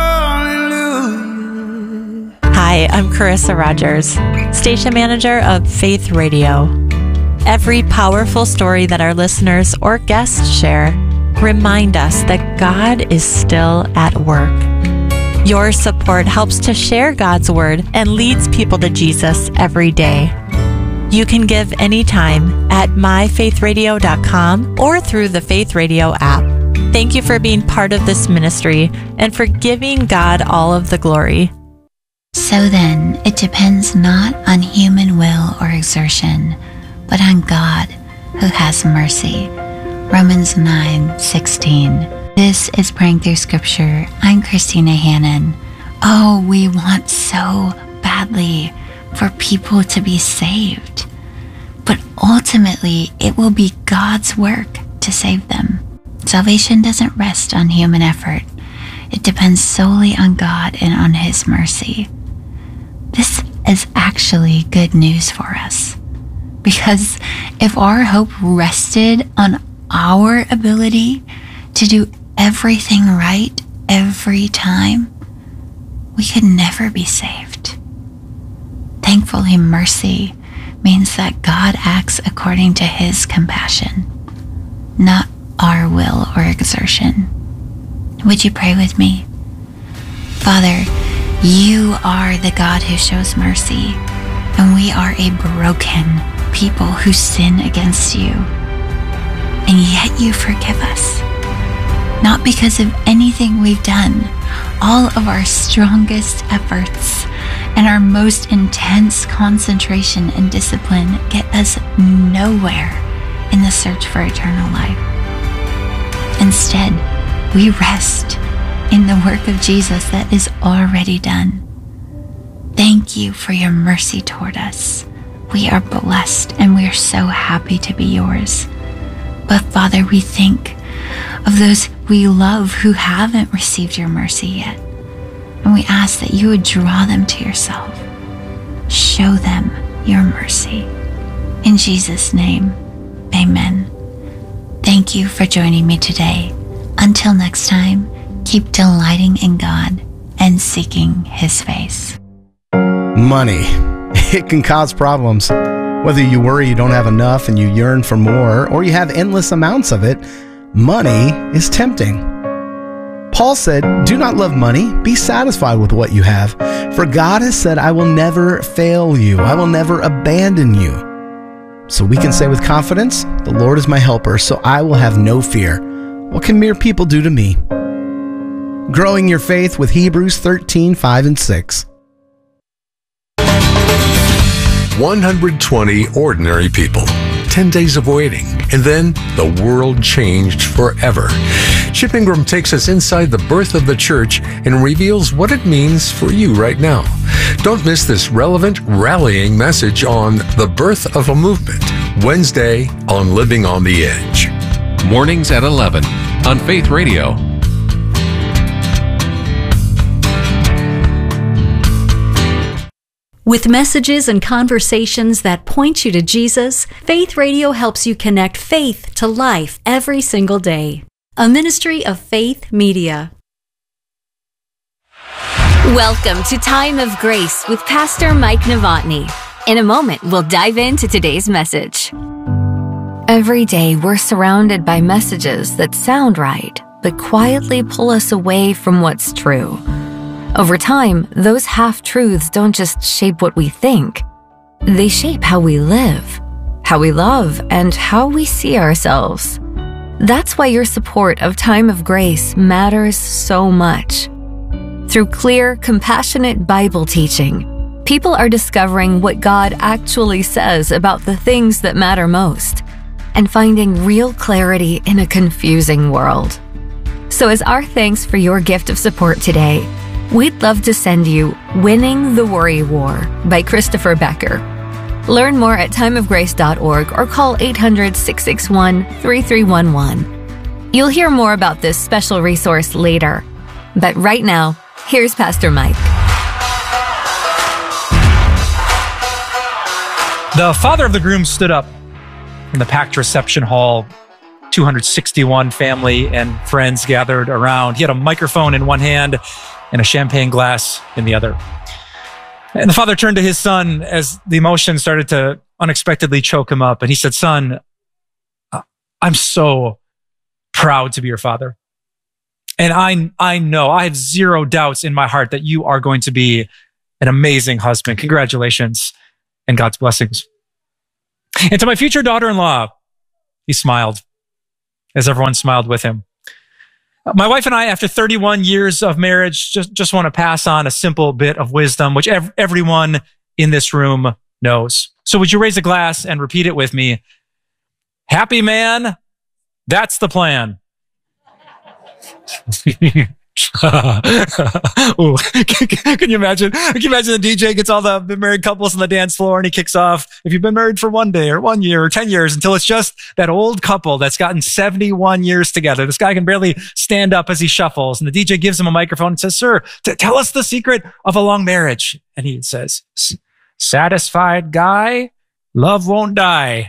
S18: Hi, I'm Carissa Rogers, station manager of Faith Radio. Every powerful story that our listeners or guests share remind us that God is still at work. Your support helps to share God's word and leads people to Jesus every day. You can give anytime at myfaithradio.com or through the Faith Radio app. Thank you for being part of this ministry and for giving God all of the glory.
S19: So then, it depends not on human will or exertion, but on God, who has mercy. Romans 9:16. This is Praying Through Scripture. I'm Christina Hannon. Oh, we want so badly for people to be saved. But ultimately, it will be God's work to save them. Salvation doesn't rest on human effort. It depends solely on God and on His mercy. This is actually good news for us. Because if our hope rested on our ability to do everything right every time, we could never be saved. Thankfully, mercy means that God acts according to his compassion, not our will or exertion. Would you pray with me? Father, you are the God who shows mercy, and we are a broken people who sin against you. And yet you forgive us, not because of anything we've done. All of our strongest efforts and our most intense concentration and discipline get us nowhere in the search for eternal life. Instead, we rest in the work of Jesus that is already done. Thank you for your mercy toward us. We are blessed and we are so happy to be yours. But Father, we think of those we love who haven't received your mercy yet. And we ask that you would draw them to yourself. Show them your mercy. In Jesus' name, amen. Thank you for joining me today. Until next time, keep delighting in God and seeking his face.
S20: Money. It can cause problems. Whether you worry you don't have enough and you yearn for more, or you have endless amounts of it, money is tempting. Paul said, "Do not love money, be satisfied with what you have. For God has said, I will never fail you. I will never abandon you." So we can say with confidence, "The Lord is my helper, so I will have no fear. What can mere people do to me?" Growing your faith with Hebrews 13:5 and 6.
S21: 120 ordinary people, 10 days of waiting, and then the world changed forever. Chip Ingram takes us inside the birth of the church and reveals what it means for you right now. Don't miss this relevant, rallying message on the birth of a movement, Wednesday on Living on the Edge.
S22: Mornings at 11 on Faith Radio.
S23: With messages and conversations that point you to Jesus, Faith Radio helps you connect faith to life every single day. A ministry of Faith Media.
S24: Welcome to Time of Grace with Pastor Mike Novotny. In a moment, we'll dive into today's message. Every day, we're surrounded by messages that sound right, but quietly pull us away from what's true. Over time, those half-truths don't just shape what we think. They shape how we live, how we love, and how we see ourselves. That's why your support of Time of Grace matters so much. Through clear, compassionate Bible teaching, people are discovering what God actually says about the things that matter most and finding real clarity in a confusing world. So as our thanks for your gift of support today, we'd love to send you Winning the Worry War by Christopher Becker. Learn more at timeofgrace.org or call 800-661-3311. You'll hear more about this special resource later. But right now, here's Pastor Mike.
S25: The father of the groom stood up in the packed reception hall. 261 family and friends gathered around. He had a microphone in one hand and a champagne glass in the other. And the father turned to his son as the emotion started to unexpectedly choke him up. And he said, "Son, I'm so proud to be your father. And I know, I have zero doubts in my heart that you are going to be an amazing husband. Congratulations and God's blessings. And to my future daughter-in-law," he smiled as everyone smiled with him. "My wife and I, after 31 years of marriage, just want to pass on a simple bit of wisdom, which everyone in this room knows. So would you raise a glass and repeat it with me? Happy man, that's the plan." Ooh, can you imagine? Can you imagine the DJ gets all the married couples on the dance floor and he kicks off, "If you've been married for 1 day or 1 year or 10 years," until it's just that old couple that's gotten 71 years together. This guy can barely stand up as he shuffles, and the DJ gives him a microphone and says, "Sir, tell us the secret of a long marriage." And he says, satisfied guy, love won't die.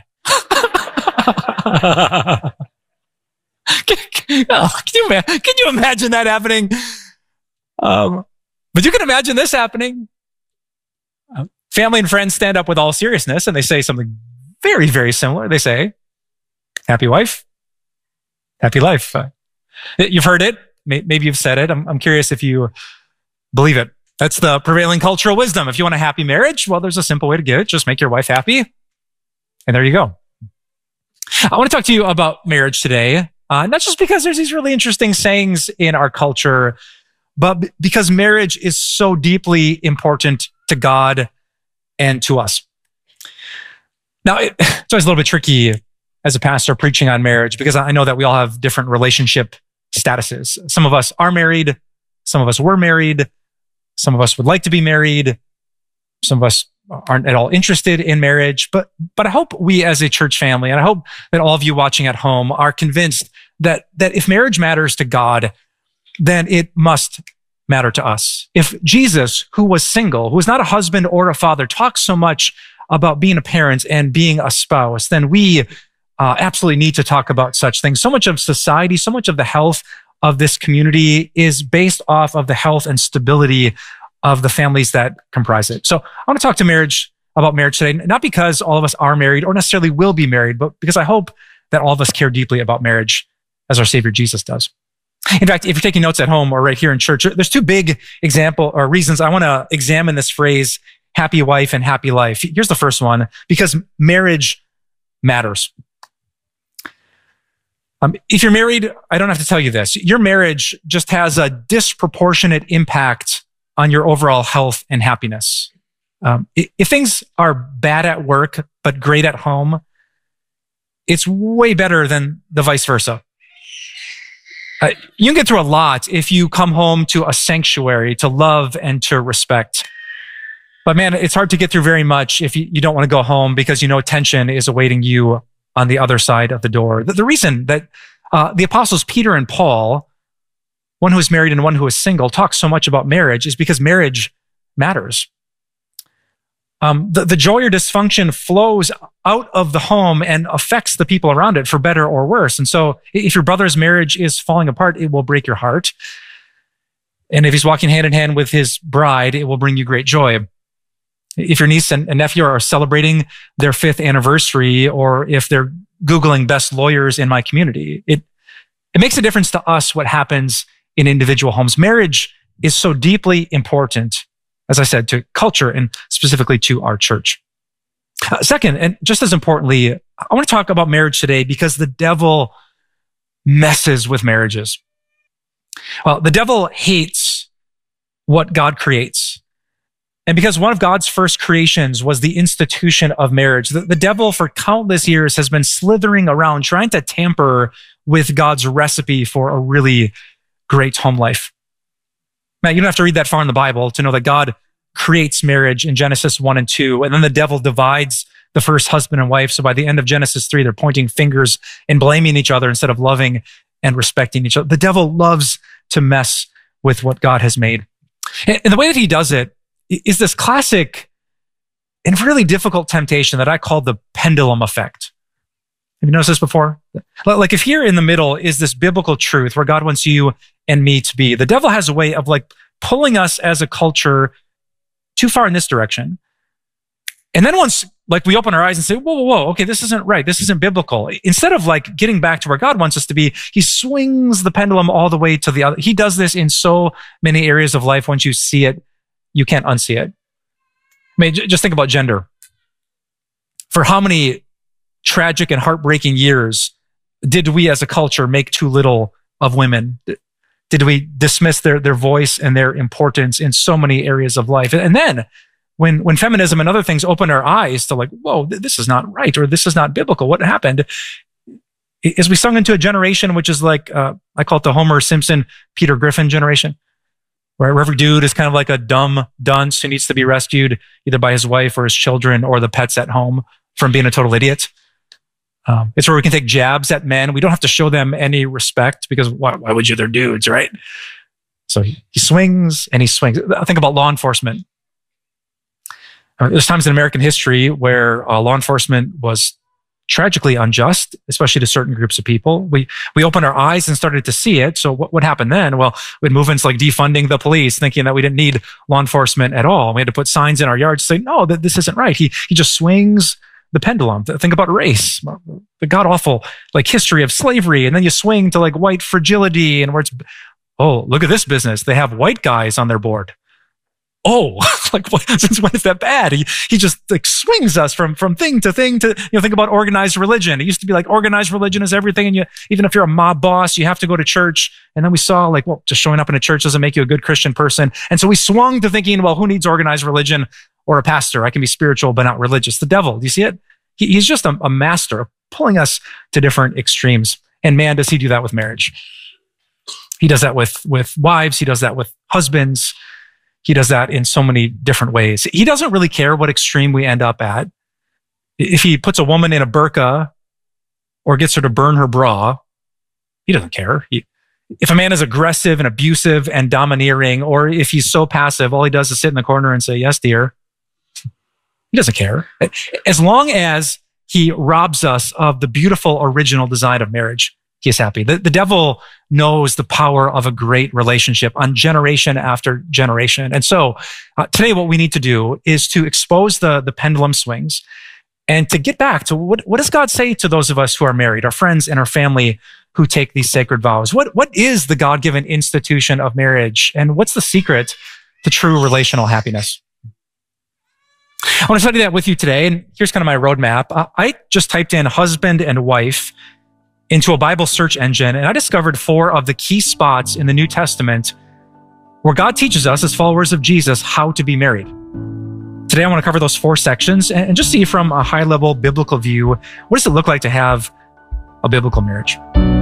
S25: Can you imagine that happening? But you can imagine this happening. Family and friends stand up with all seriousness and they say something very, very similar. They say, happy wife, happy life. You've heard it. Maybe you've said it. I'm curious if you believe it. That's the prevailing cultural wisdom. If you want a happy marriage, well, there's a simple way to get it. Just make your wife happy. And there you go. I want to talk to you about marriage today. Not just because there's these really interesting sayings in our culture, but because marriage is so deeply important to God and to us. Now, it's always a little bit tricky as a pastor preaching on marriage because I know that we all have different relationship statuses. Some of us are married. Some of us were married. Some of us would like to be married. Some of us aren't at all interested in marriage. But I hope we as a church family, and I hope that all of you watching at home are convinced that if marriage matters to God, then it must matter to us. If Jesus, who was single, who was not a husband or a father, talks so much about being a parent and being a spouse, then we absolutely need to talk about such things. So much of society, so much of the health of this community is based off of the health and stability of the families that comprise it. So I want to talk about marriage today, not because all of us are married or necessarily will be married, but because I hope that all of us care deeply about marriage as our Savior Jesus does. In fact, if you're taking notes at home or right here in church, there's two big example or reasons I want to examine this phrase, happy wife and happy life. Here's the first one, because marriage matters. If you're married, I don't have to tell you this. Your marriage just has a disproportionate impact on your overall health and happiness. If things are bad at work, but great at home, it's way better than the vice versa. You can get through a lot if you come home to a sanctuary to love and to respect. But man, it's hard to get through very much if you don't want to go home because you know tension is awaiting you on the other side of the door. The reason that the apostles Peter and Paul, one who is married and one who is single, talk so much about marriage is because marriage matters. The joy or dysfunction flows out of the home and affects the people around it for better or worse. And so if your brother's marriage is falling apart, it will break your heart. And if he's walking hand in hand with his bride, it will bring you great joy. If your niece and nephew are celebrating their 5th anniversary, or if they're Googling best lawyers in my community, it makes a difference to us what happens in individual homes. Marriage is so deeply important, as I said, to culture and specifically to our church. Second, and just as importantly, I want to talk about marriage today because the devil messes with marriages. Well, the devil hates what God creates. And because one of God's first creations was the institution of marriage, the devil for countless years has been slithering around trying to tamper with God's recipe for a really great home life. Now, you don't have to read that far in the Bible to know that God creates marriage in Genesis 1 and 2, and then the devil divides the first husband and wife. So by the end of Genesis 3, they're pointing fingers and blaming each other instead of loving and respecting each other. The devil loves to mess with what God has made. And the way that he does it is this classic and really difficult temptation that I call the pendulum effect. Have you noticed this before? Like if here in the middle is this biblical truth where God wants you and me to be, the devil has a way of like pulling us as a culture too far in this direction. And then once like we open our eyes and say, whoa, okay, this isn't right. This isn't biblical. Instead of like getting back to where God wants us to be, he swings the pendulum all the way to the other. He does this in so many areas of life. Once you see it, you can't unsee it. I mean, just think about gender. For how many tragic and heartbreaking years did we as a culture make too little of women? Did we dismiss their voice and their importance in so many areas of life? And then when feminism and other things opened our eyes to like, whoa, this is not right, or this is not biblical, what happened? Is we sung into a generation which is like, I call it the Homer Simpson, Peter Griffin generation, where every dude is kind of like a dumb dunce who needs to be rescued either by his wife or his children or the pets at home from being a total idiot. It's where we can take jabs at men. We don't have to show them any respect because why would you? They're dudes, right? So he swings and he swings. Think about law enforcement. There's times in American history where law enforcement was tragically unjust, especially to certain groups of people. We opened our eyes and started to see it. So what happened then? Well, we had movements like defunding the police, thinking that we didn't need law enforcement at all. We had to put signs in our yards saying, no, this isn't right. He just swings the pendulum. Think about race, the god-awful like history of slavery. And then you swing to like white fragility and where it's, oh, look at this business. They have white guys on their board. Oh, like since when is that bad? He just like swings us from thing to thing to, think about organized religion. It used to be like organized religion is everything. And even if you're a mob boss, you have to go to church. And then we saw like, well, just showing up in a church doesn't make you a good Christian person. And so we swung to thinking, well, who needs organized religion or a pastor? I can be spiritual, but not religious. The devil, do you see it? He's just a master of pulling us to different extremes. And man, does he do that with marriage. He does that with wives. He does that with husbands. He does that in so many different ways. He doesn't really care what extreme we end up at. If he puts a woman in a burqa or gets her to burn her bra, he doesn't care. If a man is aggressive and abusive and domineering, or if he's so passive, all he does is sit in the corner and say, yes, dear. He doesn't care. As long as he robs us of the beautiful original design of marriage, he is happy. The devil knows the power of a great relationship on generation after generation. And so today what we need to do is to expose the pendulum swings and to get back to what does God say to those of us who are married, our friends and our family who take these sacred vows? What is the God-given institution of marriage? And what's the secret to true relational happiness? I want to study that with you today. And here's kind of my roadmap. I just typed in husband and wife into a Bible search engine, and I discovered 4 of the key spots in the New Testament where God teaches us as followers of Jesus how to be married. Today, I want to cover those 4 sections and just see from a high-level biblical view, what does it look like to have a biblical marriage?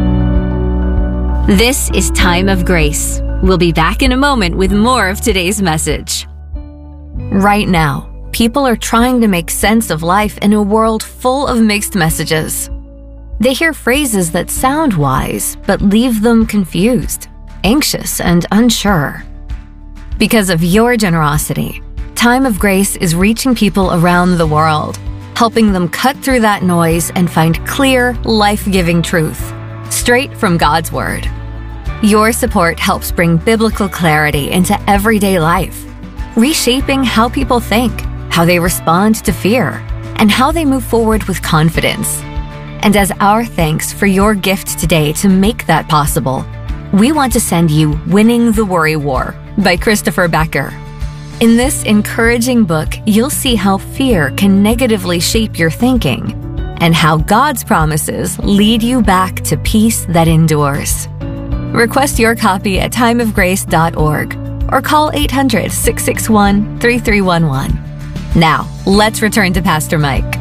S24: This is Time of Grace. We'll be back in a moment with more of today's message. Right now, people are trying to make sense of life in a world full of mixed messages. They hear phrases that sound wise, but leave them confused, anxious, and unsure. Because of your generosity, Time of Grace is reaching people around the world, helping them cut through that noise and find clear, life-giving truth, straight from God's Word. Your support helps bring biblical clarity into everyday life, reshaping how people think, how they respond to fear, and how they move forward with confidence. And as our thanks for your gift today to make that possible, we want to send you Winning the Worry War by Christopher Becker. In this encouraging book, you'll see how fear can negatively shape your thinking and how God's promises lead you back to peace that endures. Request your copy at timeofgrace.org or call 800-661-3311. Now, let's return to Pastor Mike.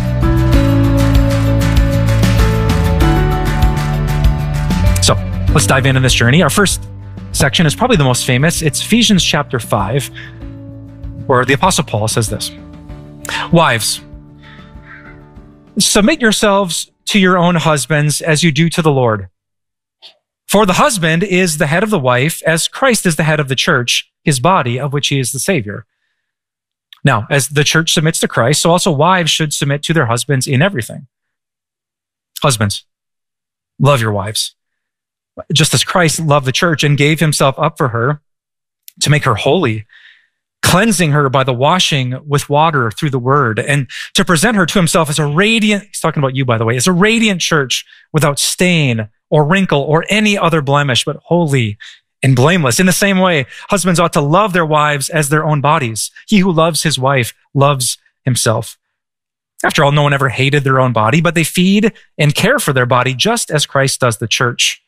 S25: So let's dive into this journey. Our first section is probably the most famous. It's Ephesians chapter 5, where the Apostle Paul says this: Wives, submit yourselves to your own husbands as you do to the Lord. For the husband is the head of the wife, as Christ is the head of the church, his body, of which he is the Savior. Now, as the church submits to Christ, so also wives should submit to their husbands in everything. Husbands, love your wives, just as Christ loved the church and gave himself up for her to make her holy, cleansing her by the washing with water through the word, and to present her to himself as a radiant, he's talking about you, by the way, as a radiant church without stain or wrinkle or any other blemish, but holy and blameless. In the same way, husbands ought to love their wives as their own bodies. He who loves his wife loves himself. After all, no one ever hated their own body, but they feed and care for their body just as Christ does the church.